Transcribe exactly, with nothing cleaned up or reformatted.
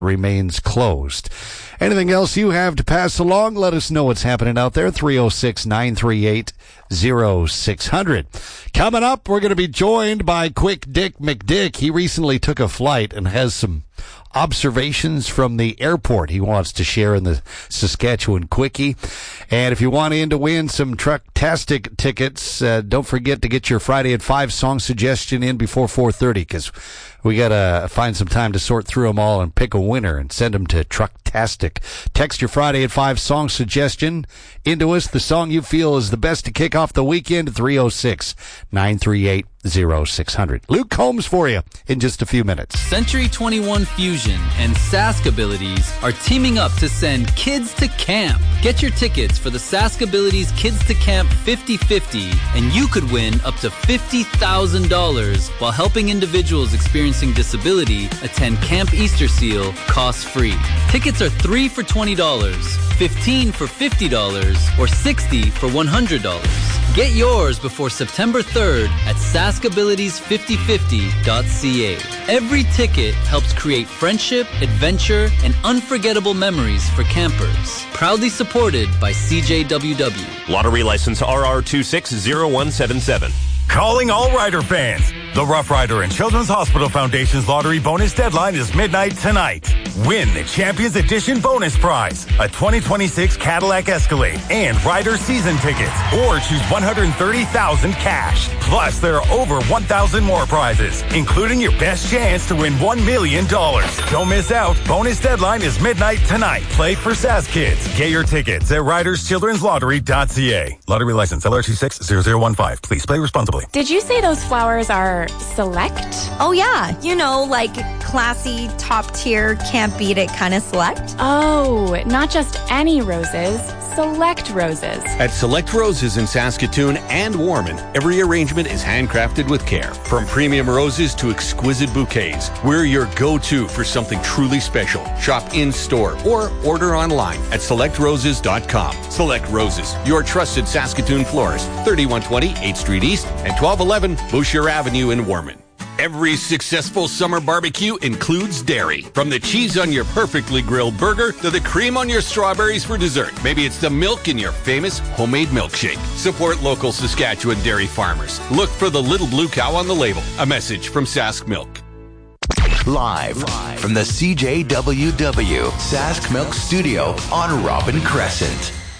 remains closed. Anything else you have to pass along, let us know what's happening out there. three oh six, nine three eight, oh six hundred. Coming up, we're going to be joined by Quick Dick McDick. He recently took a flight and has some observations from the airport he wants to share in the Saskatchewan Quickie. And if you want in to win some Trucktastic tickets, uh, don't forget to get your Friday at five song suggestion in before four thirty, because we got to find some time to sort through them all and pick a winner and send them to Trucktastic. Text your Friday at five song suggestion into us. The song you feel is the best to kick off the weekend, three oh six, nine three eight, oh six hundred. Luke Combs for you in just a few minutes. Century twenty-one Fusion and Sask Abilities are teaming up to send kids to camp. Get your tickets for the Sask Abilities Kids to Camp fifty fifty, and you could win up to fifty thousand dollars while helping individuals experiencing disability attend Camp Easter Seal cost-free. Tickets are three for twenty dollars, fifteen for fifty dollars, or sixty for one hundred dollars. Get yours before September third at sask abilities fifty fifty dot c a. Every ticket helps create friendship, adventure, and unforgettable memories for campers. Proudly supported by C J W W. Lottery license R R two six zero one seven seven. Calling all Rider fans. The Rough Rider and Children's Hospital Foundation's lottery bonus deadline is midnight tonight. Win the Champions Edition bonus prize, a twenty twenty-six Cadillac Escalade and Rider season tickets, or choose one hundred thirty thousand dollars cash. Plus, there are over one thousand more prizes, including your best chance to win one million dollars. Don't miss out. Bonus deadline is midnight tonight. Play for Sask Kids. Get your tickets at riders children's lottery dot c a. Lottery license L R two six zero zero one five. Please play responsibly. Did you say those flowers are select? Oh, yeah. You know, like classy, top tier, can't beat it kind of select. Oh, not just any roses, select roses. At Select Roses in Saskatoon and Warman, every arrangement is handcrafted with care. From premium roses to exquisite bouquets, we're your go-to for something truly special. Shop in-store or order online at select roses dot com. Select Roses, your trusted Saskatoon florist, thirty-one twenty eighth Street East and twelve eleven Boucher Avenue in Warman. Every successful summer barbecue includes dairy. From the cheese on your perfectly grilled burger to the cream on your strawberries for dessert. Maybe it's the milk in your famous homemade milkshake. Support local Saskatchewan dairy farmers. Look for the little blue cow on the label. A message from Sask Milk. Live, Live from the C J W W Sask Milk Studio on Robin Crescent.